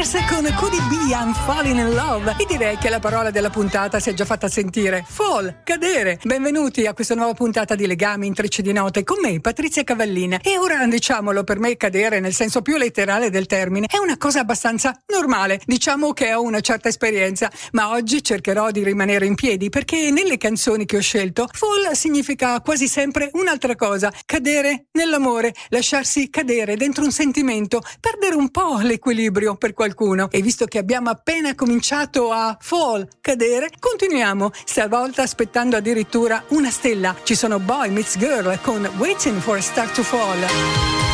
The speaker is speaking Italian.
Spears con Could It Be I'm Falling in Love, e direi che la parola della puntata si è già fatta sentire: fall, cadere. Benvenuti a questa nuova puntata di Legami Intrecci di Note con me, Patrizia Cavallina. E ora, diciamolo, per me cadere nel senso più letterale del termine è una cosa abbastanza normale. Diciamo che ho una certa esperienza, ma oggi cercherò di rimanere in piedi, perché nelle canzoni che ho scelto fall significa quasi sempre un'altra cosa: cadere nell'amore, lasciarsi cadere dentro un sentimento, perdere un po' l'equilibrio per qualcuno. E visto che abbiamo appena cominciato a fall, cadere, continuiamo, stavolta aspettando addirittura una stella. Ci sono Boy Meets Girl con Waiting for a Star to Fall.